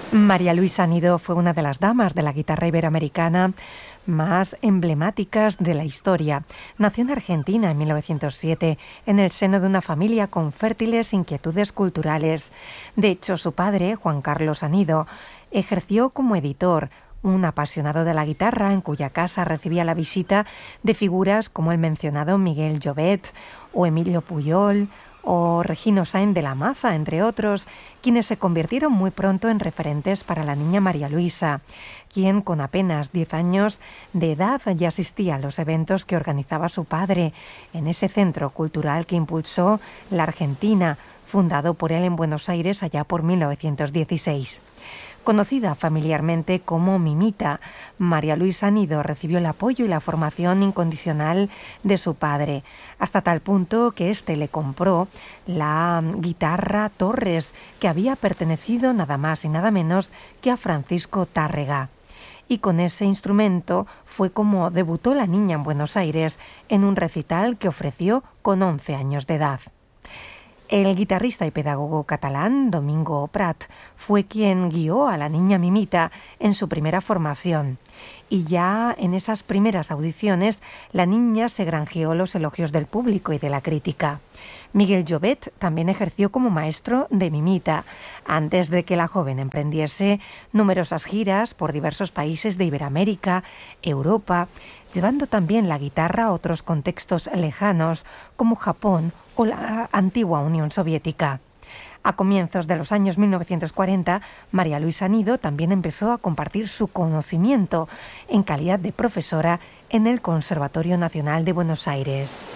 María Luisa Nido fue una de las damas de la guitarra iberoamericana más emblemáticas de la historia. Nació en Argentina en 1907, en el seno de una familia con fértiles inquietudes culturales. De hecho, su padre, Juan Carlos Anido, ejerció como editor, un apasionado de la guitarra en cuya casa recibía la visita de figuras como el mencionado Miguel Llobet o Emilio Pujol o Regino Sáenz de la Maza, entre otros, quienes se convirtieron muy pronto en referentes para la niña María Luisa, quien con apenas 10 años de edad ya asistía a los eventos que organizaba su padre en ese centro cultural que impulsó la Argentina, fundado por él en Buenos Aires allá por 1916. Conocida familiarmente como Mimita, María Luisa Nido recibió el apoyo y la formación incondicional de su padre, hasta tal punto que éste le compró la guitarra Torres, que había pertenecido nada más y nada menos que a Francisco Tárrega. Y con ese instrumento fue como debutó la niña en Buenos Aires en un recital que ofreció con 11 años de edad. El guitarrista y pedagogo catalán Domingo Prat fue quien guió a la niña Mimita en su primera formación. Y ya en esas primeras audiciones, la niña se granjeó los elogios del público y de la crítica. Miguel Llobet también ejerció como maestro de Mimita, antes de que la joven emprendiese numerosas giras por diversos países de Iberoamérica, Europa, llevando también la guitarra a otros contextos lejanos como Japón o la antigua Unión Soviética. A comienzos de los años 1940, María Luisa Nido también empezó a compartir su conocimiento en calidad de profesora en el Conservatorio Nacional de Buenos Aires.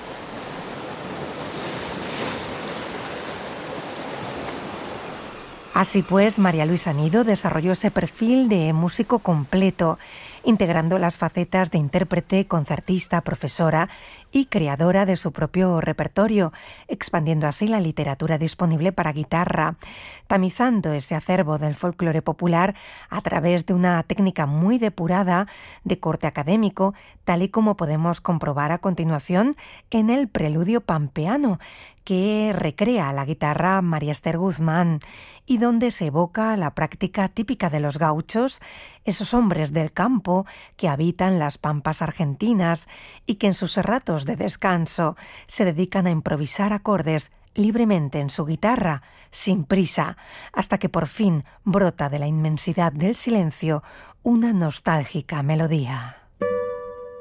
Así pues, María Luisa Nido desarrolló ese perfil de músico completo, integrando las facetas de intérprete, concertista, profesora y creadora de su propio repertorio, expandiendo así la literatura disponible para guitarra, tamizando ese acervo del folclore popular a través de una técnica muy depurada de corte académico, tal y como podemos comprobar a continuación en el Preludio Pampeano, que recrea a la guitarra María Esther Guzmán y donde se evoca la práctica típica de los gauchos, esos hombres del campo que habitan las pampas argentinas y que en sus ratos de descanso se dedican a improvisar acordes libremente en su guitarra, sin prisa, hasta que por fin brota de la inmensidad del silencio una nostálgica melodía.